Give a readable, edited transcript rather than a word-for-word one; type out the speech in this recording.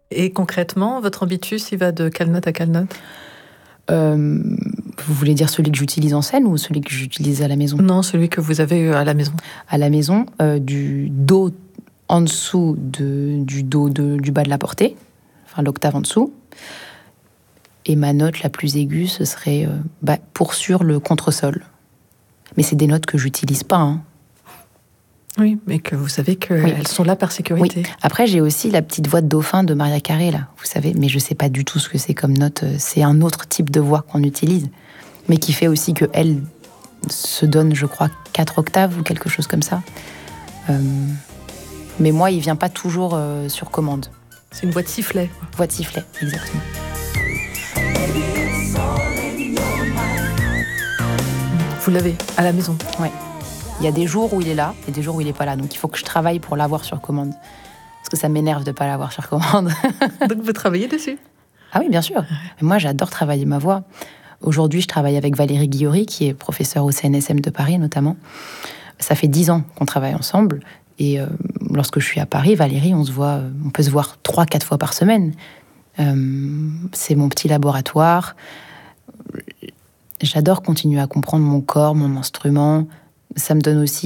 Et concrètement, votre ambitus, il va de quelle note à quelle note? Vous voulez dire celui que j'utilise en scène ou celui que j'utilise à la maison? Non, celui que vous avez à la maison. À la maison, du Do en dessous du Do du bas de la portée, enfin l'octave en dessous. Et ma note la plus aiguë, ce serait pour sûr le contresol. Mais c'est des notes que j'utilise pas, hein. Oui, mais que vous savez qu'elles sont là par sécurité. Oui. Après, j'ai aussi la petite voix de dauphin de Maria Carré, là, vous savez, mais je sais pas du tout ce que c'est comme note. C'est un autre type de voix qu'on utilise, mais qui fait aussi qu'elle se donne, je crois, 4 octaves ou quelque chose comme ça. Mais moi, il vient pas toujours sur commande. C'est une voix de sifflet. Voix de sifflet, exactement. Vous l'avez à la maison. Ouais. Il y a des jours où il est là et des jours où il est pas là. Donc il faut que je travaille pour l'avoir sur commande. Parce que ça m'énerve de pas l'avoir sur commande. Donc vous travaillez dessus? Ah oui, bien sûr. Mais moi, j'adore travailler ma voix. Aujourd'hui, je travaille avec Valérie Guillory, qui est professeure au CNSM de Paris, notamment. Ça fait 10 ans qu'on travaille ensemble. Et lorsque je suis à Paris, Valérie, on peut se voir 3-4 fois par semaine. C'est mon petit laboratoire. J'adore continuer à comprendre mon corps, mon instrument. Ça me donne aussi